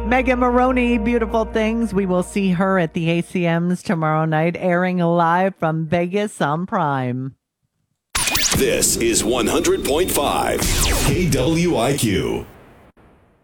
Megan Maroney, Beautiful Things. We will see her at the ACMs tomorrow night, airing live from Vegas on Prime. This is 100.5 KWIQ.